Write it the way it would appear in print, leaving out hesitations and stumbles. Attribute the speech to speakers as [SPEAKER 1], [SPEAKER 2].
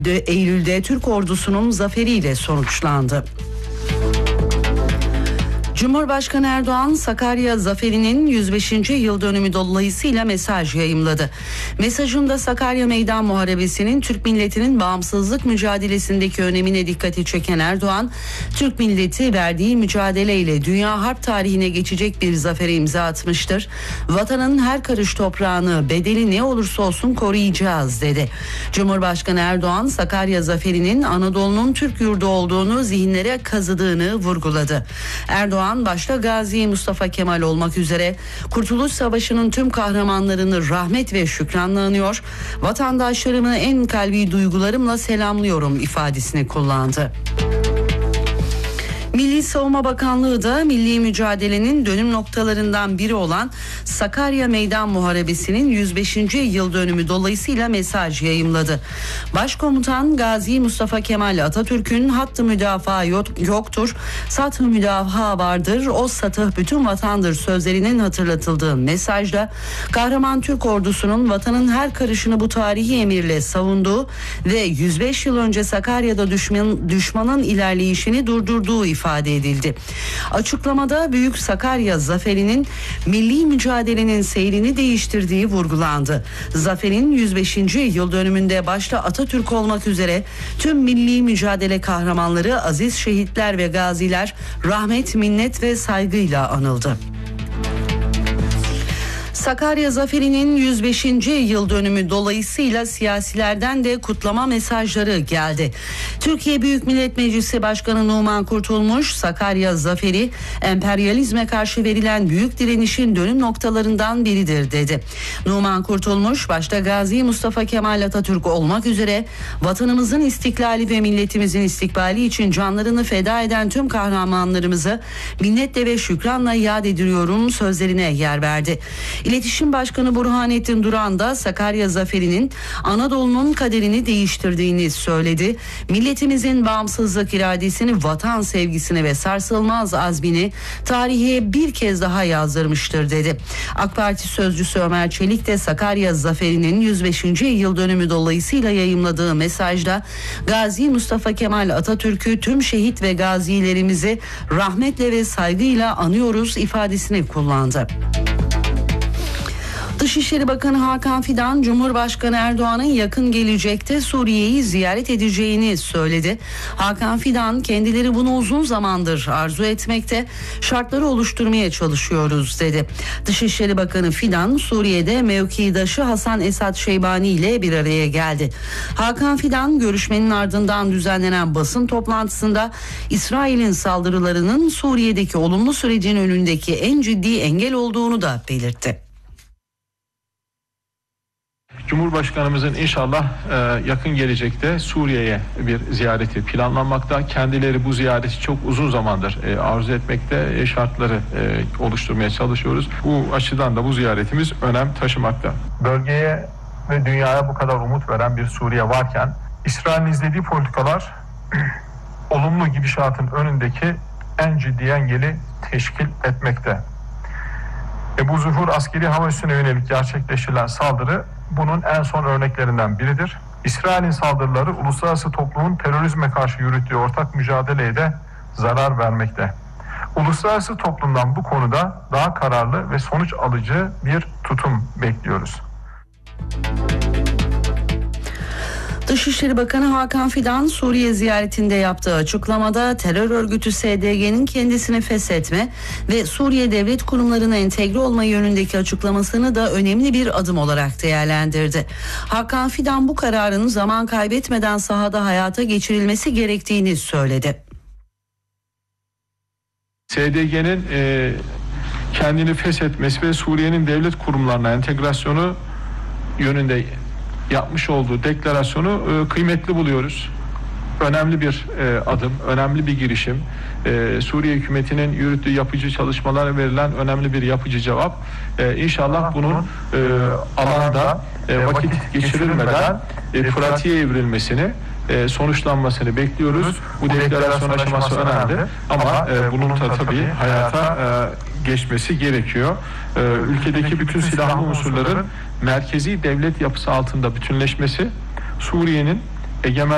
[SPEAKER 1] Eylül'de Türk ordusunun zaferiyle sonuçlandı. Cumhurbaşkanı Erdoğan, Sakarya Zaferi'nin 105. yıl dönümü dolayısıyla mesaj yayımladı. Mesajında Sakarya Meydan Muharebesi'nin Türk milletinin bağımsızlık mücadelesindeki önemine dikkati çeken Erdoğan, Türk milleti verdiği mücadeleyle dünya harp tarihine geçecek bir zafere imza atmıştır. Vatanın her karış toprağını bedeli ne olursa olsun koruyacağız dedi. Cumhurbaşkanı Erdoğan, Sakarya Zaferi'nin Anadolu'nun Türk yurdu olduğunu zihinlere kazıdığını vurguladı. Erdoğan başta Gazi Mustafa Kemal olmak üzere Kurtuluş Savaşı'nın tüm kahramanlarını rahmet ve şükranla anıyor, vatandaşlarımı en kalbi duygularımla selamlıyorum ifadesini kullandı. Milli Savunma Bakanlığı da milli mücadelenin dönüm noktalarından biri olan Sakarya Meydan Muharebesi'nin 105. yıl dönümü dolayısıyla mesaj yayımladı. Başkomutan Gazi Mustafa Kemal Atatürk'ün hattı müdafaa yoktur, sath-ı müdafaa vardır, o satıh bütün vatandır sözlerinin hatırlatıldığı mesajda kahraman Türk ordusunun vatanın her karışını bu tarihi emirle savunduğu ve 105 yıl önce Sakarya'da düşmanın ilerleyişini durdurduğu ifade edildi. Açıklamada Büyük Sakarya Zaferi'nin milli mücadelenin seyrini değiştirdiği vurgulandı. Zaferin 105. yıl dönümünde başta Atatürk olmak üzere tüm milli mücadele kahramanları, aziz şehitler ve gaziler rahmet, minnet ve saygıyla anıldı. Sakarya Zaferi'nin 105. yıl dönümü dolayısıyla siyasilerden de kutlama mesajları geldi. Türkiye Büyük Millet Meclisi Başkanı Numan Kurtulmuş, Sakarya Zaferi emperyalizme karşı verilen büyük direnişin dönüm noktalarından biridir dedi. Numan Kurtulmuş, başta Gazi Mustafa Kemal Atatürk olmak üzere vatanımızın istiklali ve milletimizin istikbali için canlarını feda eden tüm kahramanlarımızı minnetle ve şükranla yad ediyorum sözlerine yer verdi. İletişim Başkanı Burhanettin Duran da Sakarya Zaferi'nin Anadolu'nun kaderini değiştirdiğini söyledi. Milletimizin bağımsızlık iradesini, vatan sevgisini ve sarsılmaz azmini tarihe bir kez daha yazdırmıştır dedi. AK Parti sözcüsü Ömer Çelik de Sakarya Zaferi'nin 105. yıl dönümü dolayısıyla yayımladığı mesajda Gazi Mustafa Kemal Atatürk'ü, tüm şehit ve gazilerimizi rahmetle ve saygıyla anıyoruz ifadesini kullandı. Dışişleri Bakanı Hakan Fidan, Cumhurbaşkanı Erdoğan'ın yakın gelecekte Suriye'yi ziyaret edeceğini söyledi. Hakan Fidan, kendileri bunu uzun zamandır arzu etmekte, şartları oluşturmaya çalışıyoruz dedi. Dışişleri Bakanı Fidan, Suriye'de mevkidaşı Hasan Esad Şeybani ile bir araya geldi. Hakan Fidan, görüşmenin ardından düzenlenen basın toplantısında İsrail'in saldırılarının Suriye'deki olumlu sürecin önündeki en ciddi engel olduğunu da belirtti.
[SPEAKER 2] Cumhurbaşkanımızın inşallah yakın gelecekte Suriye'ye bir ziyareti planlanmakta. Kendileri bu ziyareti çok uzun zamandır arzu etmekte, şartları oluşturmaya çalışıyoruz. Bu açıdan da bu ziyaretimiz önem taşımakta. Bölgeye ve dünyaya bu kadar umut veren bir Suriye varken İsrail'in izlediği politikalar olumlu gidişatın önündeki en ciddi engeli teşkil etmekte. Bu Zuhur askeri hava üssüne yönelik gerçekleştirilen saldırı bunun en son örneklerinden biridir. İsrail'in saldırıları uluslararası toplumun terörizme karşı yürüttüğü ortak mücadeleye de zarar vermekte. Uluslararası toplumdan bu konuda daha kararlı ve sonuç alıcı bir tutum bekliyoruz.
[SPEAKER 1] Dışişleri Bakanı Hakan Fidan, Suriye ziyaretinde yaptığı açıklamada terör örgütü SDG'nin kendisini feshetme ve Suriye devlet kurumlarına entegre olma yönündeki açıklamasını da önemli bir adım olarak değerlendirdi. Hakan Fidan bu kararın zaman kaybetmeden sahada hayata geçirilmesi gerektiğini söyledi.
[SPEAKER 2] SDG'nin kendini feshetmesi ve Suriye'nin devlet kurumlarına entegrasyonu yönünde yapmış olduğu deklarasyonu kıymetli buluyoruz. Önemli bir adım, önemli bir girişim. Suriye hükümetinin yürüttüğü yapıcı çalışmalara verilen önemli bir yapıcı cevap. İnşallah bunun alanda vakit geçirilmeden pratiğe evrilmesini, sonuçlanmasını bekliyoruz. Bu deklarasyon aşaması önemli ama bunun da tabii hayata geçmesi gerekiyor. Ülkedeki bütün silahlı unsurların merkezi devlet yapısı altında bütünleşmesi, Suriye'nin egemen